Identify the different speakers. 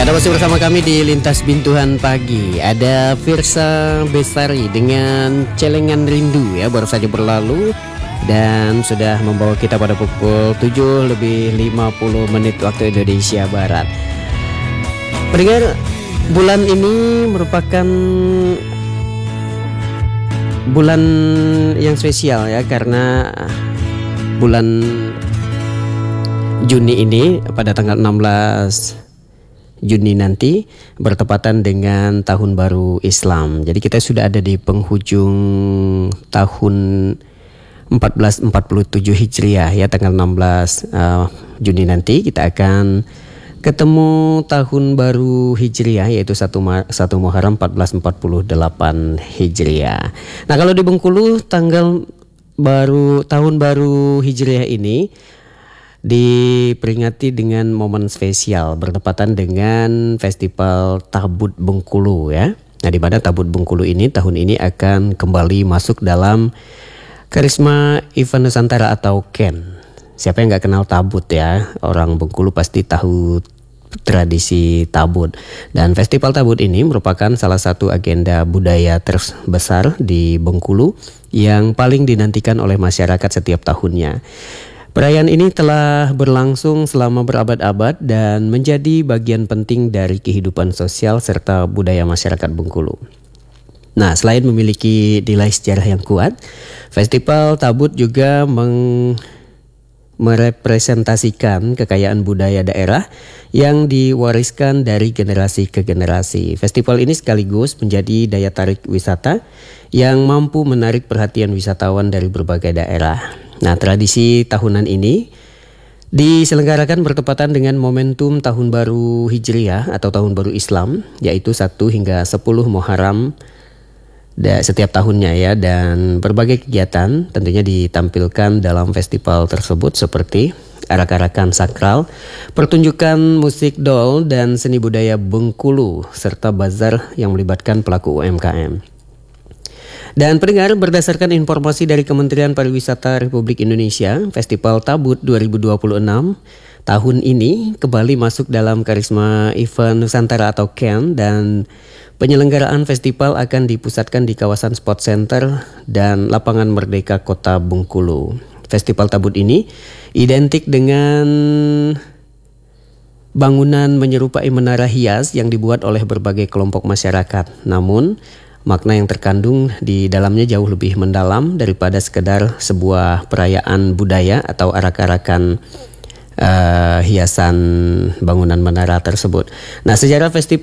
Speaker 1: Ya, Anda masih bersama kami di Lintas Bintuhan Pagi. Ada Firsa Bestari dengan Celengan Rindu ya, baru saja berlalu dan sudah membawa kita pada pukul 7:50 waktu Indonesia Barat. Pendengar, bulan ini merupakan bulan yang spesial ya, karena bulan Juni ini pada tanggal 16 Juni nanti bertepatan dengan Tahun Baru Islam. Jadi kita sudah ada di penghujung tahun 1447 Hijriah ya, tanggal 16 Juni nanti kita akan ketemu Tahun Baru Hijriah, yaitu 1 Muharram 1448 Hijriah. Nah, kalau di Bengkulu Tahun Baru Hijriah ini diperingati dengan momen spesial bertepatan dengan Festival Tabut Bengkulu ya. Nah, di mana Tabut Bengkulu ini tahun ini akan kembali masuk dalam Karisma Event Nusantara atau KEN. Siapa yang nggak kenal tabut ya? Orang Bengkulu pasti tahu tradisi tabut. Dan Festival Tabut ini merupakan salah satu agenda budaya terbesar di Bengkulu yang paling dinantikan oleh masyarakat setiap tahunnya. Perayaan ini telah berlangsung selama berabad-abad dan menjadi bagian penting dari kehidupan sosial serta budaya masyarakat Bengkulu. Nah, selain memiliki nilai sejarah yang kuat, Festival Tabut juga merepresentasikan kekayaan budaya daerah yang diwariskan dari generasi ke generasi. Festival ini sekaligus menjadi daya tarik wisata yang mampu menarik perhatian wisatawan dari berbagai daerah. Nah, tradisi tahunan ini diselenggarakan bertepatan dengan momentum Tahun Baru Hijriah atau Tahun Baru Islam, yaitu 1 hingga 10 Muharram setiap tahunnya ya, dan berbagai kegiatan tentunya ditampilkan dalam festival tersebut seperti arak-arakan sakral, pertunjukan musik dol dan seni budaya Bengkulu serta bazar yang melibatkan pelaku UMKM. Dan pendengar, berdasarkan informasi dari Kementerian Pariwisata Republik Indonesia, Festival Tabut 2026 tahun ini kembali masuk dalam Karisma Event Nusantara atau KEN, dan penyelenggaraan festival akan dipusatkan di kawasan Sport Center dan Lapangan Merdeka Kota Bengkulu. Festival Tabut ini identik dengan bangunan menyerupai menara hias yang dibuat oleh berbagai kelompok masyarakat. Namun, makna yang terkandung di dalamnya jauh lebih mendalam daripada sekedar sebuah perayaan budaya atau arak-arakan hiasan bangunan menara tersebut. Nah, sejarah